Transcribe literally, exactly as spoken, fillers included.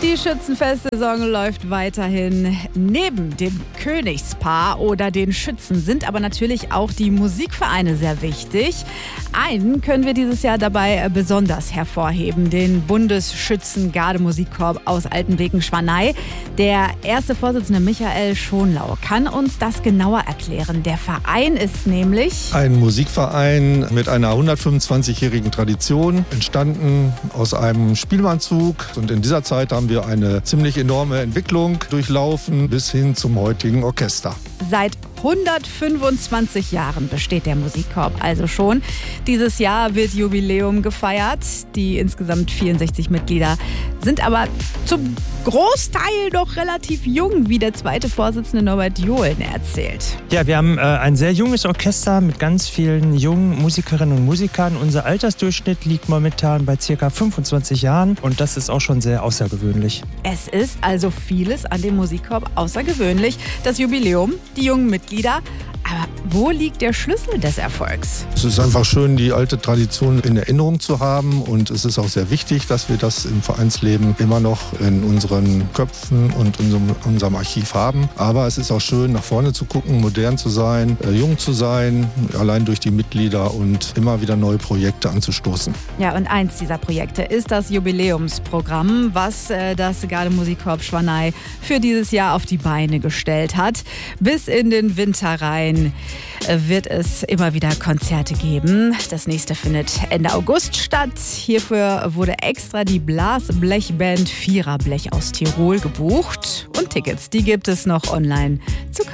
Die Schützenfest-Saison läuft weiterhin. Neben dem Königspaar oder den Schützen sind aber natürlich auch die Musikvereine sehr wichtig. Einen können wir dieses Jahr dabei besonders hervorheben, den Bundesschützen-Garde-Musikkorps aus Altenbeken-Schwanei. Der erste Vorsitzende Michael Schonlau kann uns das genauer erklären. Der Verein ist nämlich ein Musikverein mit einer hundertfünfundzwanzigjährigen Tradition, entstanden aus einem Spielmannzug. Und in dieser Zeit haben wir eine ziemlich enorme Entwicklung durchlaufen bis hin zum heutigen Orchester. Seit hundertfünfundzwanzig Jahren besteht der Musikkorps also schon. Dieses Jahr wird Jubiläum gefeiert. Die insgesamt vierundsechzig Mitglieder sind aber zum Großteil doch relativ jung, wie der zweite Vorsitzende Norbert Johlen erzählt. Ja, wir haben äh, ein sehr junges Orchester mit ganz vielen jungen Musikerinnen und Musikern. Unser Altersdurchschnitt liegt momentan bei ca. fünfundzwanzig Jahren und das ist auch schon sehr außergewöhnlich. Es ist also vieles an dem Musikkorps außergewöhnlich. Das Jubiläum, die jungen Mitglieder. Aber wo liegt der Schlüssel des Erfolgs? Es ist einfach schön, die alte Tradition in Erinnerung zu haben. Und es ist auch sehr wichtig, dass wir das im Vereinsleben immer noch in unseren Köpfen und unserem, unserem Archiv haben. Aber es ist auch schön, nach vorne zu gucken, modern zu sein, äh, jung zu sein, allein durch die Mitglieder und immer wieder neue Projekte anzustoßen. Ja, und eins dieser Projekte ist das Jubiläumsprogramm, was äh, das Garde-Musikkorps Schwanei für dieses Jahr auf die Beine gestellt hat. Bis in den Winter rein wird es immer wieder Konzerte geben. Das nächste findet Ende August statt. Hierfür wurde extra die Blasblechband Viererblech aus Tirol gebucht. Und Tickets, die gibt es noch online zu kaufen.